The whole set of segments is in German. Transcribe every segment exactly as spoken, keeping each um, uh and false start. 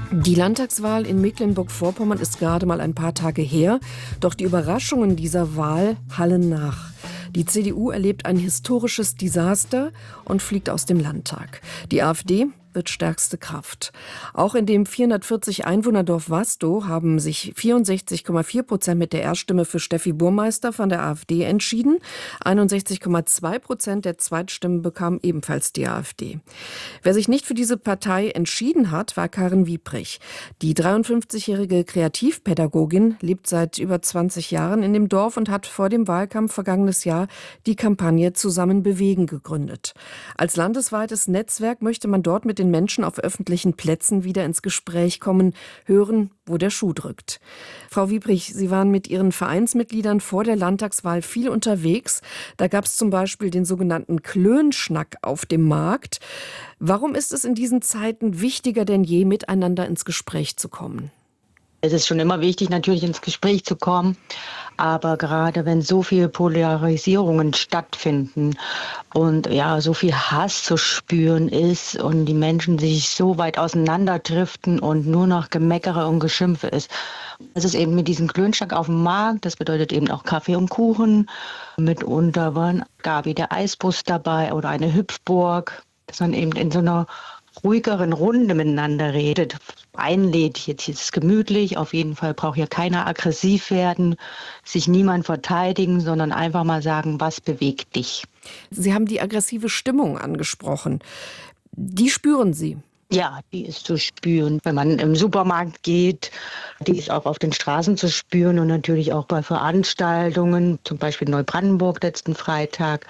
Die Landtagswahl in Mecklenburg-Vorpommern ist gerade mal ein paar Tage her, doch die Überraschungen dieser Wahl hallen nach. Die C D U erlebt ein historisches Desaster und fliegt aus dem Landtag. Die AfD wird stärkste Kraft. Auch in dem vierhundertvierzig Einwohnerdorf Wastow haben sich vierundsechzig Komma vier Prozent mit der Erststimme für Steffi Burmeister von der AfD entschieden. einundsechzig Komma zwei Prozent der Zweitstimmen bekamen ebenfalls die AfD. Wer sich nicht für diese Partei entschieden hat, war Karin Wieprich. Die dreiundfünfzigjährige Kreativpädagogin lebt seit über zwanzig Jahren in dem Dorf und hat vor dem Wahlkampf vergangenes Jahr die Kampagne Zusammen bewegen gegründet. Als landesweites Netzwerk möchte man dort mit den Menschen auf öffentlichen Plätzen wieder ins Gespräch kommen, hören, wo der Schuh drückt. Frau Wieprich, Sie waren mit Ihren Vereinsmitgliedern vor der Landtagswahl viel unterwegs. Da gab es zum Beispiel den sogenannten Klönschnack auf dem Markt. Warum ist es in diesen Zeiten wichtiger denn je, miteinander ins Gespräch zu kommen? Es ist schon immer wichtig, natürlich ins Gespräch zu kommen, aber gerade wenn so viele Polarisierungen stattfinden und ja so viel Hass zu spüren ist und die Menschen sich so weit auseinanderdriften und nur noch Gemeckere und Geschimpfe ist. Es ist eben mit diesem Klönschnack auf dem Markt, das bedeutet eben auch Kaffee und Kuchen. Mitunter waren Gabi der Eisbus dabei oder eine Hüpfburg, dass man eben in so einer ruhigeren Runde miteinander redet, einlädt, jetzt ist es gemütlich, auf jeden Fall braucht hier keiner aggressiv werden, sich niemand verteidigen, sondern einfach mal sagen, was bewegt dich. Sie haben die aggressive Stimmung angesprochen. Die spüren Sie? Ja, die ist zu spüren, wenn man im Supermarkt geht. Die ist auch auf den Straßen zu spüren und natürlich auch bei Veranstaltungen, zum Beispiel Neubrandenburg letzten Freitag.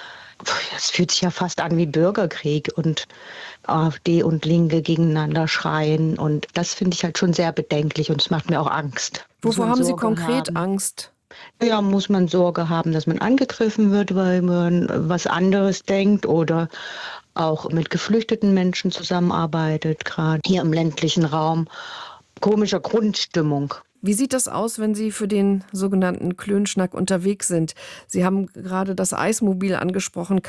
Es fühlt sich ja fast an wie Bürgerkrieg und AfD und Linke gegeneinander schreien. Und das finde ich halt schon sehr bedenklich und es macht mir auch Angst. Wovor haben Sie konkret haben. Angst? Ja, muss man Sorge haben, dass man angegriffen wird, weil man was anderes denkt oder auch mit geflüchteten Menschen zusammenarbeitet, gerade hier im ländlichen Raum. Komischer Grundstimmung. Wie sieht das aus, wenn Sie für den sogenannten Klönschnack unterwegs sind? Sie haben gerade das Eismobil angesprochen.